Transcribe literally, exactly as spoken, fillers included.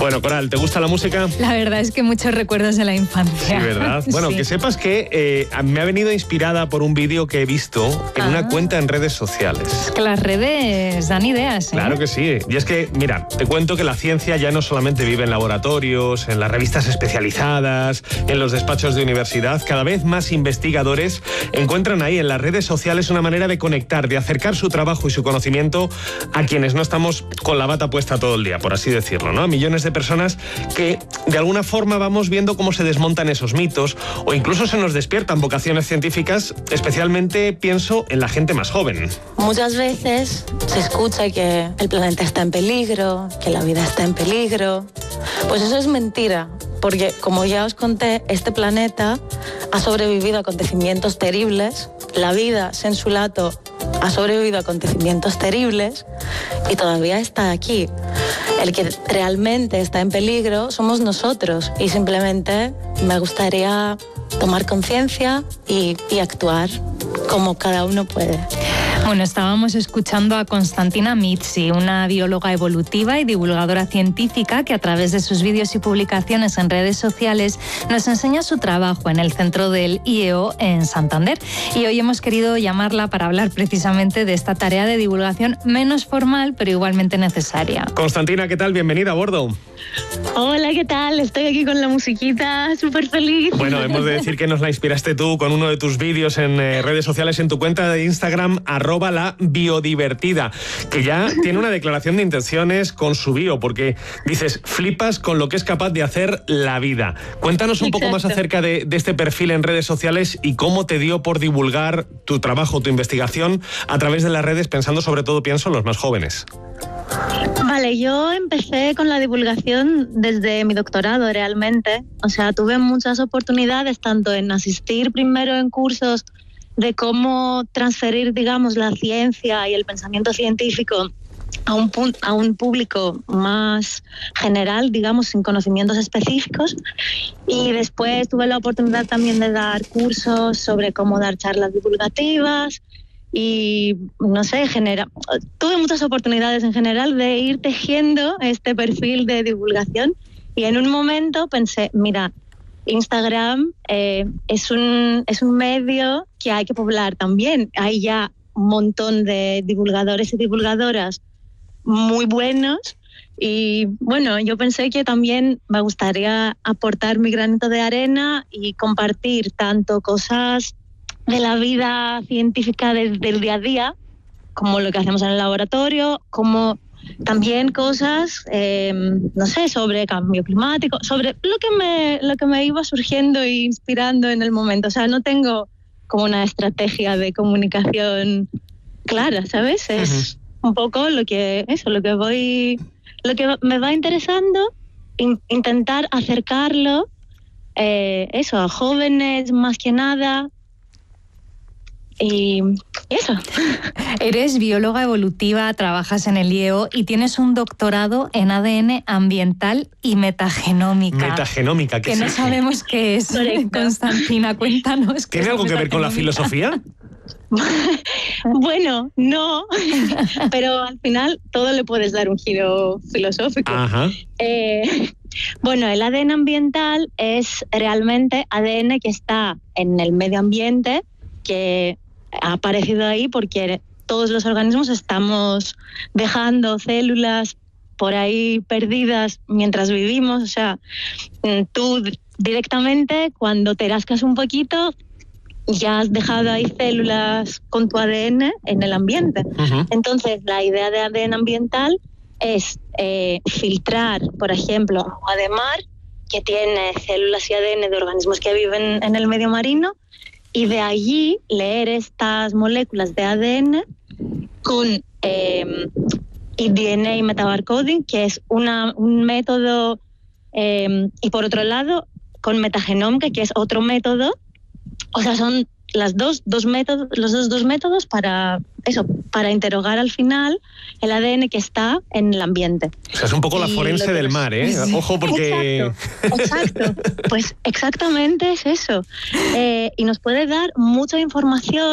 Bueno, Coral, ¿te gusta la música? La verdad es que muchos recuerdos de la infancia. Sí, ¿verdad? Bueno, sí. que sepas que eh, me ha venido inspirada por un vídeo que he visto en ah. una cuenta en redes sociales. Es que las redes dan ideas, ¿eh? Claro que sí. Y es que, mira, te cuento que la ciencia ya no solamente vive en laboratorios, en las revistas especializadas, en los despachos de universidad. Cada vez más investigadores encuentran ahí en las redes sociales una manera de conectar, de acercar su trabajo y su conocimiento a quienes no estamos con la bata puesta todo el día, por así decirlo, ¿no? A millones de personas que de alguna forma vamos viendo cómo se desmontan esos mitos o incluso se nos despiertan vocaciones científicas, especialmente pienso en la gente más joven. Muchas veces se escucha que el planeta está en peligro, que la vida está en peligro. Pues eso es mentira, porque como ya os conté, este planeta ha sobrevivido a acontecimientos terribles, la vida, sensu lato, ha sobrevivido a acontecimientos terribles y todavía está aquí. El que realmente está en peligro somos nosotros y simplemente me gustaría tomar conciencia y, y actuar como cada uno puede. Bueno, estábamos escuchando a Constantina Mizzi, una bióloga evolutiva y divulgadora científica que a través de sus vídeos y publicaciones en redes sociales nos enseña su trabajo en el centro del I E O en Santander. Y hoy hemos querido llamarla para hablar precisamente de esta tarea de divulgación menos formal, pero igualmente necesaria. Constantina, ¿qué tal? Bienvenida a bordo. Hola, ¿qué tal? Estoy aquí con la musiquita, súper feliz. Bueno, hemos de decir que nos la inspiraste tú con uno de tus vídeos en eh, redes sociales, en tu cuenta de Instagram, arroba la biodivertida, que ya tiene una declaración de intenciones con su bio, porque dices, flipas con lo que es capaz de hacer la vida. Cuéntanos un Exacto. poco más acerca de, de este perfil en redes sociales y cómo te dio por divulgar tu trabajo, tu investigación a través de las redes, pensando sobre todo, pienso, en los más jóvenes. Vale, yo empecé con la divulgación desde mi doctorado realmente. O sea, tuve muchas oportunidades, tanto en asistir primero en cursos de cómo transferir, digamos, la ciencia y el pensamiento científico a un, a un público más general, digamos, sin conocimientos específicos. Y después tuve la oportunidad también de dar cursos sobre cómo dar charlas divulgativas. Y no sé, genera... tuve muchas oportunidades en general de ir tejiendo este perfil de divulgación y en un momento pensé, mira, Instagram eh, es, un, es un medio que hay que poblar también. Hay ya un montón de divulgadores y divulgadoras muy buenos y bueno, yo pensé que también me gustaría aportar mi granito de arena y compartir tanto cosas de la vida científica del, del día a día, como lo que hacemos en el laboratorio, como también cosas, eh, no sé, sobre cambio climático, sobre lo que me lo que me iba surgiendo e inspirando en el momento. O sea, no tengo como una estrategia de comunicación clara, ¿sabes? Es uh-huh. un poco lo que eso, lo que voy, lo que me va interesando, in, intentar acercarlo, eh, eso, a jóvenes más que nada. Y eso. Eres bióloga evolutiva, trabajas en el I E O y tienes un doctorado en A D N ambiental y metagenómica. Metagenómica, ¿qué que es no eso? sabemos qué es. Correcto. Constantina, cuéntanos. ¿Tiene algo que ver con la filosofía? Bueno, no, pero al final todo le puedes dar un giro filosófico. Ajá. Eh, bueno, el A D N ambiental es realmente A D N que está en el medio ambiente, que ha aparecido ahí porque todos los organismos estamos dejando células por ahí perdidas mientras vivimos. O sea, tú directamente cuando te rascas un poquito ya has dejado ahí células con tu A D N en el ambiente. Uh-huh. Entonces, la idea de A D N ambiental es eh, filtrar, por ejemplo, agua de mar que tiene células y A D N de organismos que viven en el medio marino, y de allí leer estas moléculas de A D N con eh, D N A metabarcoding, que es una, un método, eh, y por otro lado con metagenómica, que es otro método. O sea, son las dos, dos métodos, los dos, dos métodos para eso, para interrogar al final el A D N que está en el ambiente. O sea, es un poco la forense del mar, ¿eh? Ojo, porque... Exacto, exacto. Pues exactamente es eso. Eh, y nos puede dar mucha información